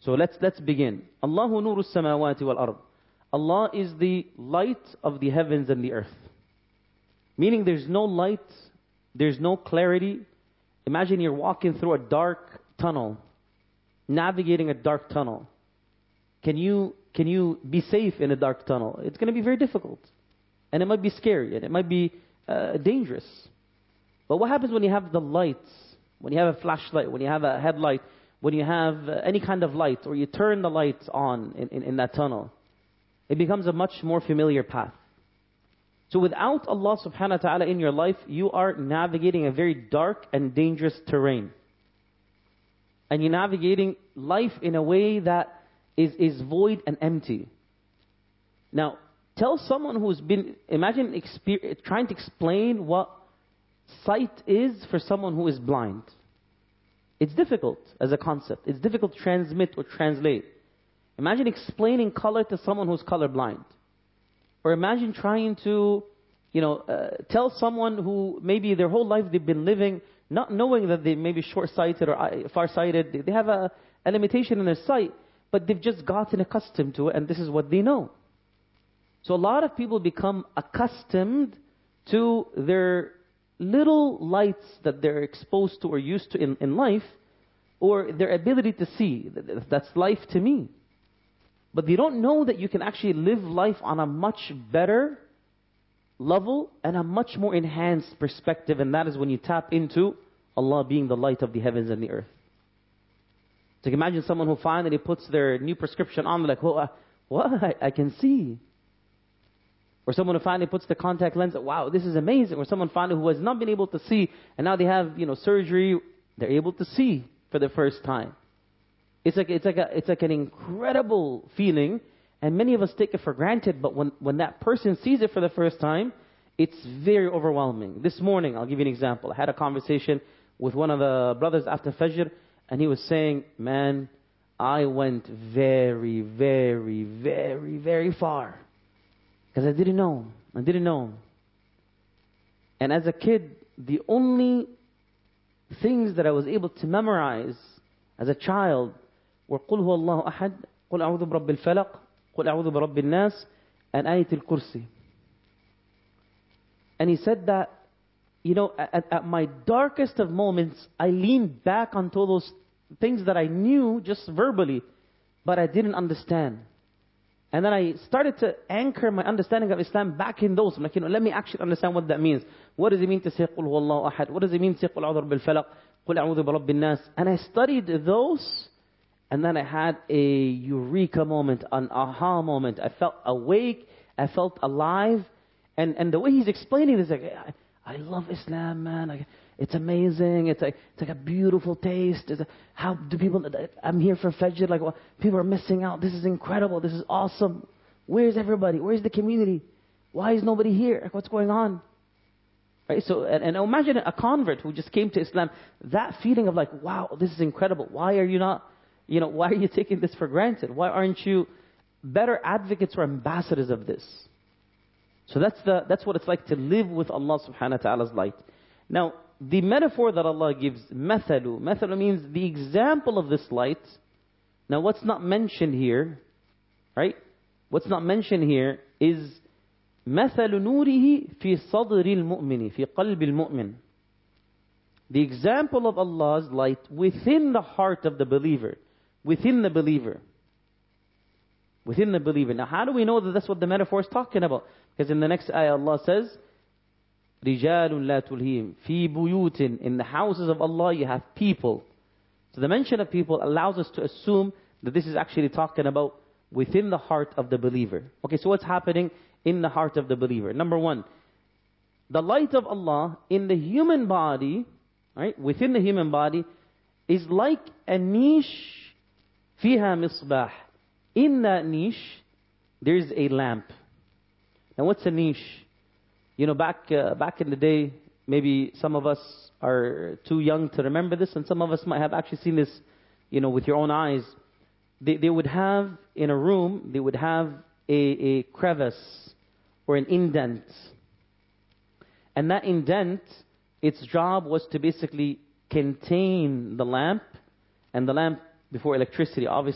So let's begin. Allahu nuru samawati wal ard. Allah is the light of the heavens and the earth. Meaning there's no light, there's no clarity. Imagine you're walking through a dark tunnel, navigating a dark tunnel. Can you be safe in a dark tunnel? It's going to be very difficult. And it might be scary, and it might be dangerous. But what happens when you have the lights? When you have a flashlight, when you have a headlight, when you have any kind of light, or you turn the lights on in that tunnel, it becomes a much more familiar path. So without Allah subhanahu wa ta'ala in your life, you are navigating a very dark and dangerous terrain. And you're navigating life in a way that is void and empty. Now, tell someone who's been, imagine trying to explain what sight is for someone who is blind. It's difficult as a concept. It's difficult to transmit or translate. Imagine explaining color to someone who's colorblind. Or imagine trying to, tell someone who maybe their whole life they've been living not knowing that they may be short-sighted or far-sighted. They have a limitation in their sight, but they've just gotten accustomed to it, and this is what they know. So a lot of people become accustomed to their little lights that they're exposed to or used to in life, or their ability to see. That's life to me. But they don't know that you can actually live life on a much better level and a much more enhanced perspective, and that is when you tap into Allah being the light of the heavens and the earth. So you can imagine someone who finally puts their new prescription on, like, oh, what? I can see. Or someone who finally puts the contact lens, wow, this is amazing. Or someone finally who has not been able to see, and now they have surgery, they're able to see for the first time. It's like an incredible feeling, and many of us take it for granted, but when that person sees it for the first time, it's very overwhelming. This morning, I'll give you an example. I had a conversation with one of the brothers after Fajr, and he was saying, man, I went very, very, very, very far. Because I didn't know. And as a kid, the only things that I was able to memorize as a child were قُلْ هُوَ اللَّهُ أَحَدٌ قُلْ أَعُوذُ بِرَبِّ الْفَلَقِ قُلْ أَعُوذُ بِرَبِّ النَّاسِ and آيَةِ الْكُرْسِي. And he said that, at my darkest of moments, I leaned back onto those things that I knew just verbally, but I didn't understand. And then I started to anchor my understanding of Islam back in those. I'm like, let me actually understand what that means. What does it mean to say قُلْ هُوَ اللَّهُ أَحَدٌ? What does it mean to say قُلْ أَعُوذُ بِرَبِّ الْفَلَقِ قُلْ أَعُوذُ بِرَبِّ النَّاسِ? And I studied those, and then I had a eureka moment, an aha moment. I felt awake, I felt alive. And the way he's explaining this, like, I love Islam, man. It's amazing. It's like a beautiful taste. How do people? I'm here for Fajr. Like, well, people are missing out. This is incredible. This is awesome. Where's everybody? Where's the community? Why is nobody here? Like, what's going on? Right. So, and imagine a convert who just came to Islam. That feeling of like, wow, this is incredible. Why are you not? Why are you taking this for granted? Why aren't you better advocates or ambassadors of this? So that's what it's like to live with Allah subhanahu wa ta'ala's light. Now, the metaphor that Allah gives, mathalu. Mathalu means the example of this light. Now, what's not mentioned here, right? What's not mentioned here is mathalu nurihi fi sadri al-mu'mini, fi qalbi al-mu'min. The example of Allah's light within the heart of the believer. Within the believer. Within the believer. Now, how do we know that that's what the metaphor is talking about? Because in the next ayah, Allah says, رِجَالٌ لَا تُلْهِيهِمْ فِي بُيُوتٍ. In the houses of Allah, you have people. So the mention of people allows us to assume that this is actually talking about within the heart of the believer. Okay, so what's happening in the heart of the believer? Number one, the light of Allah in the human body, right, within the human body, is like a niche, فِيهَا مِصْبَاح. In that niche, there's a lamp. Now, what's a niche? Back in the day, maybe some of us are too young to remember this, and some of us might have actually seen this, with your own eyes. They would have, in a room, they would have a crevice or an indent. And that indent, its job was to basically contain the lamp, and the lamp, before electricity, obviously,